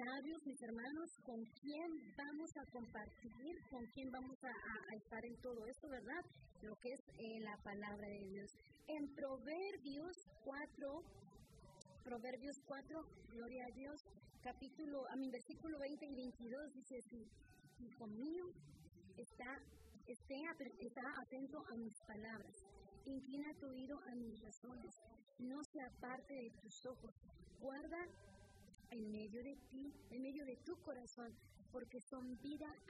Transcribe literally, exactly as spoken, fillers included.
sabios, mis hermanos, con quién vamos a compartir, con quién vamos a, a, a estar en todo esto, ¿verdad? Lo que es eh, la palabra de Dios. En Proverbios cuatro, Proverbios cuatro, gloria a Dios, capítulo, a mi versículo veinte y veintidós, dice así: hijo mío, está, esté, está atento a mis palabras, inclina tu oído a mis razones, no se aparte de tus ojos, guarda en medio de ti, en medio de tu corazón, porque son vida